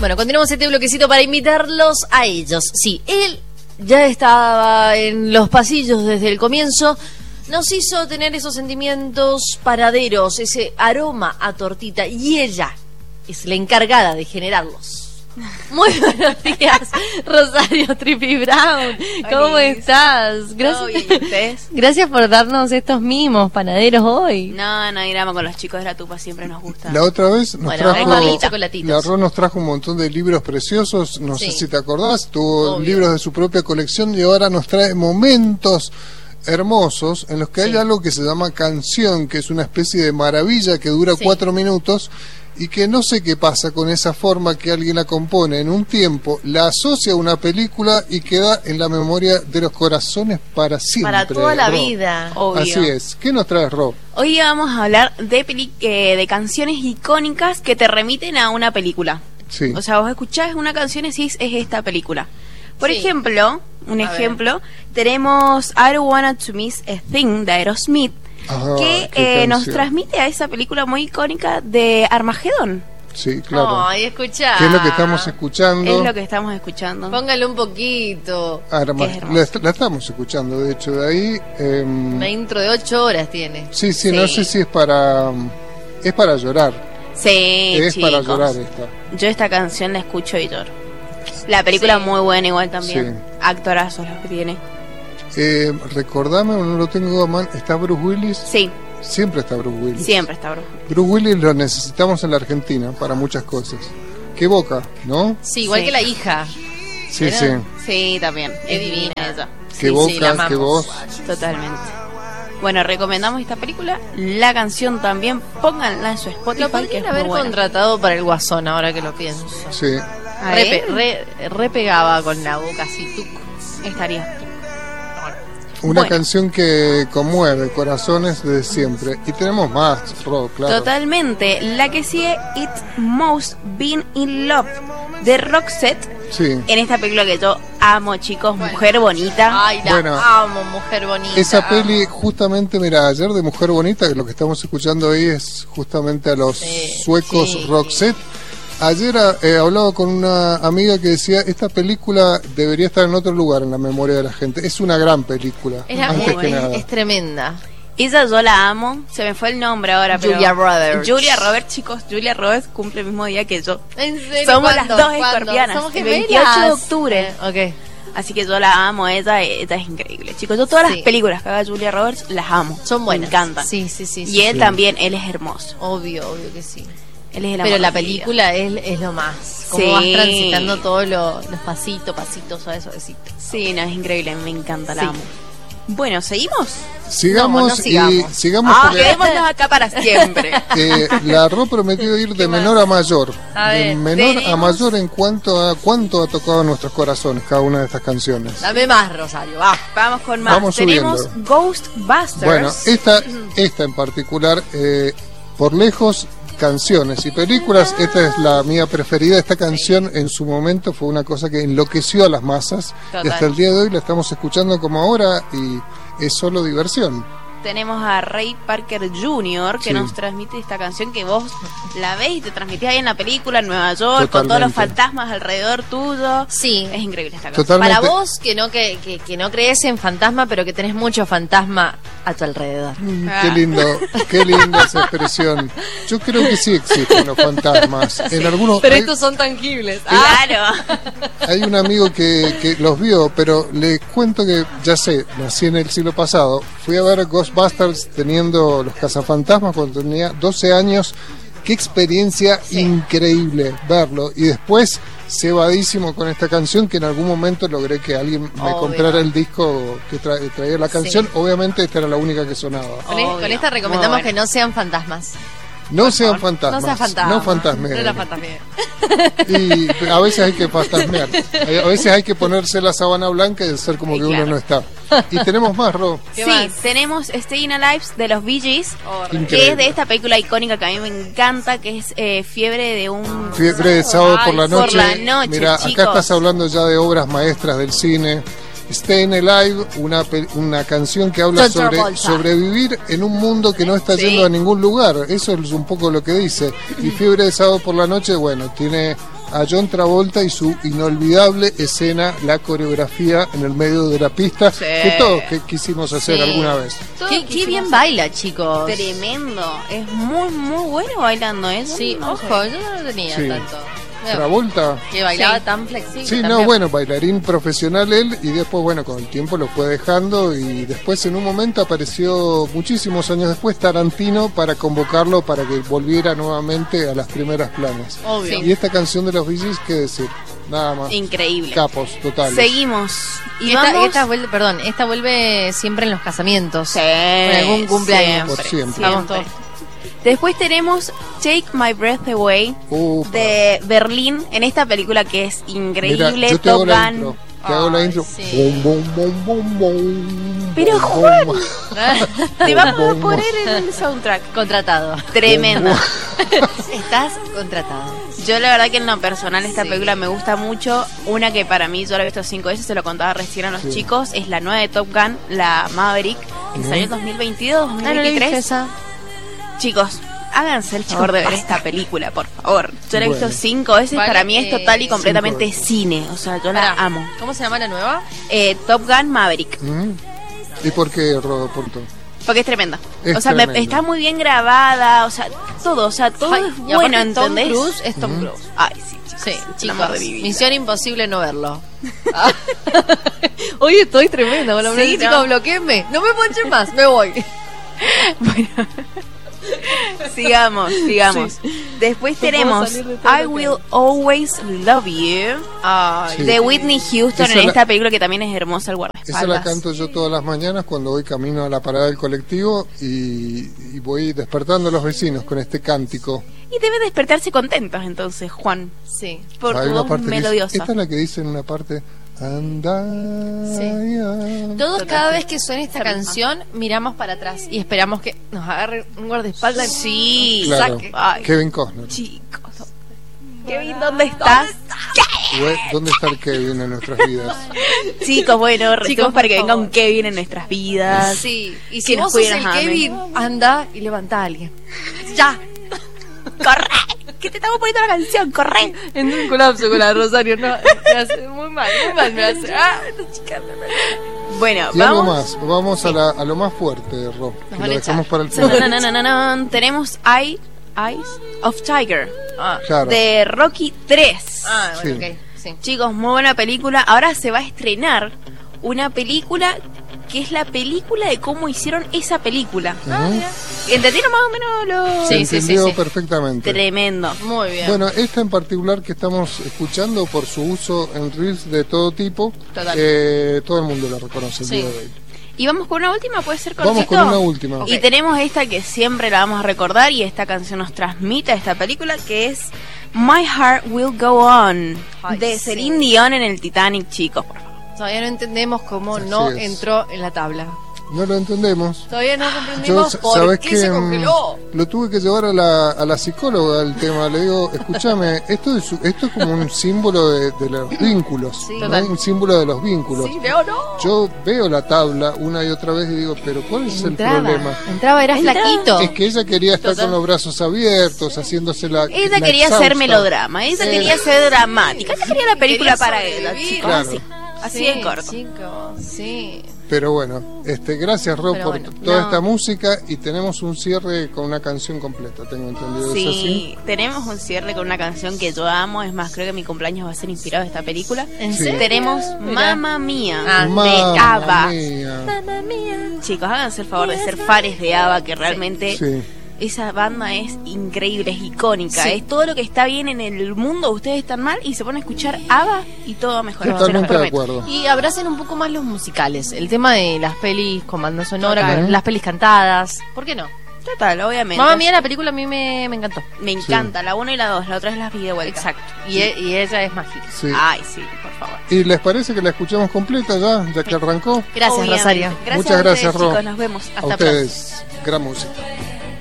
Bueno, continuamos este bloquecito para invitarlos a ellos. Sí, él ya estaba en los pasillos desde el comienzo. Nos hizo tener esos sentimientos paraderos, ese aroma a tortita. Y ella es la encargada de generarlos. Muy buenos días, Rosario Trippy Brown. ¿Cómo estás? Gracias. Gracias por darnos estos mimos panaderos hoy. No hay drama, con los chicos de la Tupa siempre nos gusta. La otra vez nos trajo, la Ro nos trajo un montón de libros preciosos, no sé si te acordás, tuvo libros de su propia colección y ahora nos trae momentos hermosos en los que hay algo que se llama canción, que es una especie de maravilla que dura 4 minutos y que no sé qué pasa con esa forma que alguien la compone en un tiempo, la asocia a una película y queda en la memoria de los corazones para siempre. Para toda la vida. Obvio. Así es. ¿Qué nos traes, Rob? Hoy vamos a hablar de canciones icónicas que te remiten a una película. Sí. O sea, vos escuchás una canción y decís, es esta película. Por ejemplo, tenemos I Don't Want to Miss a Thing de Aerosmith, que nos transmite a esa película muy icónica de Armagedón. Sí, claro. Ay, escuchá. ¿Qué es lo que estamos escuchando? Es lo que estamos escuchando. Póngale un poquito. La estamos escuchando, de hecho, de ahí... una intro de 8 horas tiene. Sí, no sé si es para llorar. Sí, es chicos, para llorar esta. Yo esta canción la escucho y lloro. La película muy buena igual también. Actorazos los que tiene. Recordame, no lo tengo a mano. ¿Está Bruce Willis? Sí. Siempre está Bruce Willis. Siempre está Bruce. Bruce Willis lo necesitamos en la Argentina para muchas cosas. Qué boca, ¿no? Sí, igual que la hija. Sí. Sí, también. Es divina ella. Qué boca, qué voz. Totalmente. Bueno, recomendamos esta película. La canción también, pónganla en su Spotify. Lo podrían haber contratado para el Guasón, ahora que lo pienso. Sí. Re pegaba con la boca así, tuco. Estaría. Una canción que conmueve corazones desde siempre. Y tenemos más, Rob, claro. Totalmente. La que sigue, It Must Been in Love, de Roxette. Sí. En esta película que yo amo, chicos, Mujer Bonita. Ay, amo, Mujer Bonita. Esa peli, justamente, mira, ayer de Mujer Bonita, que lo que estamos escuchando ahí es justamente a los suecos Roxette. Ayer hablaba con una amiga que decía, esta película debería estar en otro lugar en la memoria de la gente. Es una gran película, antes que nada. Es tremenda. Esa yo la amo, se me fue el nombre ahora, pero Julia Roberts. Julia Roberts, chicos, Julia Roberts cumple el mismo día que yo. ¿En serio? Somos las dos escorpianas. Somos el gemelas. 28 de octubre. Ok. Así que yo la amo, ella es increíble, chicos. Yo todas las películas que haga Julia Roberts las amo. Son buenas. Me encantan. Sí. Y él también, él es hermoso. Obvio que sí. Él es pero la película es lo más. Como vas transitando todos los pasitos, suavecito. Sí, no, es increíble, me encanta, la amo. Bueno, ¿seguimos? Sigamos. Quedémonos acá para siempre. La Ro prometió ir de menor a mayor. De menor a mayor en cuanto a cuánto ha tocado en nuestros corazones cada una de estas canciones. Dame más, Rosario, va. Vamos con más. Vamos Tenemos subiendo. Ghostbusters. Bueno, esta en particular, por lejos, canciones y películas, esta es la mía preferida. Esta canción en su momento fue una cosa que enloqueció a las masas. Total. Y hasta el día de hoy la estamos escuchando como ahora y es solo diversión. Tenemos a Ray Parker Jr. que nos transmite esta canción que vos la ves y te transmitís ahí en la película en Nueva York. Totalmente. Con todos los fantasmas alrededor tuyo. Sí. Es increíble esta canción. Totalmente. Para vos que no crees en fantasma, pero que tenés mucho fantasma a tu alrededor. Qué linda esa expresión. Yo creo que sí existen los fantasmas. En algunos, pero estos son tangibles. Claro. Hay un amigo que los vio, pero les cuento que, ya sé, nací en el siglo pasado. Fui a ver Ghostbusters teniendo los cazafantasmas cuando tenía 12 años. Qué experiencia increíble verlo. Y después, cebadísimo con esta canción, que en algún momento logré que alguien me comprara el disco que traía la canción. Obviamente esta era la única que sonaba. Con esta recomendamos que no sean fantasmas. No sean fantasmas. No sean fantasmas. No fantasmeen. No la fantasmeen. Y a veces hay que fantasmear. A veces hay que ponerse la sábana blanca y hacer como que uno no está. Y tenemos más, Ro. Sí, tenemos Staying Alive de los Bee Gees, que es de esta película icónica que a mí me encanta, que es Fiebre de sábado por la noche. Mira, chicos. Acá estás hablando ya de obras maestras del cine. Staying Alive, una canción que habla sobre sobrevivir en un mundo que no está yendo a ningún lugar. Eso es un poco lo que dice. Y Fiebre de sábado por la noche, bueno, tiene a John Travolta y su inolvidable escena, la coreografía en el medio de la pista, que todos quisimos hacer alguna vez. Qué bien baila, chicos. Tremendo. Es muy, muy bueno bailando, ¿eh? Sí, ojo, yo no lo tenía tanto. Travolta. Que bailaba tan flexible. Sí, también. no, bueno, bailarín profesional él, y después, bueno, con el tiempo lo fue dejando, y después en un momento apareció muchísimos años después Tarantino para convocarlo para que volviera nuevamente a las primeras planas. Obvio. Y esta canción de los Bee Gees, qué decir, nada más. Increíble. Capos, totales. Seguimos. Y esta vuelve siempre en los casamientos. Sí. Con algún cumpleaños. Por siempre. Vamos todos. Después tenemos Take My Breath Away de Berlín, en esta película que es increíble. Mira, yo te Top hago la Gun. intro. Te hago la intro. Sí. Pero Juan, te vamos a poner en el soundtrack. Contratado. Tremenda. Estás contratado. Yo la verdad que en lo personal esta película me gusta mucho. Una que para mí, yo la he visto 5 veces, se lo contaba recién a los chicos, es la nueva de Top Gun, la Maverick, que salió en 2022, 2023. Chicos, háganse el favor de ver esta película, por favor. Yo la he visto 5 veces, para mí es total y completamente cine. O sea, yo la amo. ¿Cómo se llama la nueva? Top Gun Maverick. ¿Y por qué, Rodoporto? Porque es tremenda. Es o sea, está muy bien grabada, o sea, todo es bueno, ¿entendés? Tom Cruise es Tom Cruise. Ay, sí, Sí, chicos, chicos, misión imposible no verlo. Hoy estoy tremenda con la Sí, chicos, bloqueenme. No me ponchen más, me voy. Bueno, sigamos. Después tenemos I Will Always Love You de Whitney Houston, en esta película que también es hermosa, el guardaespaldas. Esa la canto yo todas las mañanas cuando voy camino a la parada del colectivo y voy despertando a los vecinos con este cántico. Y debe despertarse contentos entonces, Juan. Sí. Por Hay tu una voz parte melodiosa. esta es la que dice en una parte Todos cada vez que suena esta canción miramos para atrás y esperamos que nos agarre un guardaespaldas. Sí, claro. saque. Ay, Kevin Costner. chicos. Kevin, ¿dónde estás? ¿Dónde está el Kevin en nuestras vidas? Chicos, bueno, recemos para que venga favor. un Kevin en nuestras vidas. Sí, y Que si nos vos sos cuiden, el amén. Kevin, anda y levanta a alguien. ¡Ya! ¡Corre! Que te estamos poniendo la canción, corre. En un colapso con la Rosario, no, me hace muy mal, me hace. Esta chica Bueno, Y algo vamos. más, vamos a lo más fuerte, Rob, que van lo a dejamos echar. para el final. No. Tenemos Eyes of Tiger Claro. de Rocky 3. bueno, Sí. ok, sí. Chicos, muy buena película. Ahora se va a estrenar una película que es la película de cómo hicieron esa película. ¿Entendieron más o menos lo...? Se Sí, entendió perfectamente. Tremendo. Muy bien. Bueno, esta en particular que estamos escuchando por su uso en reels de todo tipo, Total. todo el mundo la reconoce el Sí. día de hoy. Y vamos con una última, ¿puede ser Vamos cortito? con una última. Y tenemos esta que siempre la vamos a recordar, y esta canción nos transmite a esta película, que es My Heart Will Go On, Ay, de sí. Celine Dion en el Titanic, chicos. Por favor. Todavía no entendemos cómo Así no es. entró en la tabla. No lo entendemos. Todavía no Yo, comprendimos por ¿sabés qué se qué? congeló. Lo tuve que llevar a la psicóloga el tema. Le digo, escúchame, esto es como un símbolo de los vínculos, Sí, ¿no? total. Un símbolo de los vínculos. Sí, Leo, no. Yo veo la tabla una y otra vez y digo, pero ¿cuál es el problema? Entraba, era flaquito. Es que ella quería estar con los brazos abiertos, haciéndose la. Ella la quería exhausta. ser melodrama, ella quería ser dramática, ella quería la película Quería para sobrevivir. ella, chicos, Claro. así Sí, de corto. chicos, sí. Pero bueno, gracias Rob Pero por bueno, toda no. esta música, y tenemos un cierre con una canción completa, tengo entendido. ¿Es así? Sí, tenemos un cierre con una canción que yo amo, es más, creo que mi cumpleaños va a ser inspirado en esta película. ¿En Sí. serio? Tenemos Mira. Mamma Mía Ah, de Mamma ABBA. mía. Chicos, háganse el favor de ser fares de ABBA, que realmente Sí. esa banda es increíble, es icónica. Sí. Es todo lo que está bien en el mundo, ustedes están mal y se ponen a escuchar ABBA y todo va a mejorar. Totalmente se los de prometo. acuerdo. Y abracen un poco más los musicales. El tema de las pelis con banda sonora, Total. con las pelis cantadas. ¿Por qué no? Total, obviamente. Mamma Mía, la película a mí me encantó. Me encanta, la 1 y la 2, la otra es las vi de vuelta. Exacto. Y ella es mágica. Sí. Ay, sí, por favor. ¿Y les parece que la escuchamos completa ya que arrancó? Gracias, Obviamente. Rosario. Gracias Muchas a ustedes, gracias, Ro. chicos, nos vemos. A Hasta ustedes, gran música.